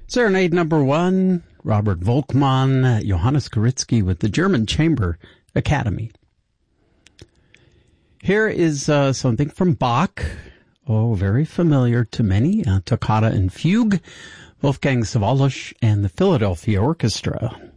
Serenade number 1, Robert Volkmann, Johannes Karitzky with the German Chamber Academy. Here is something from Bach. Oh, very familiar to many. Toccata and Fugue, Wolfgang Sawallisch and the Philadelphia Orchestra.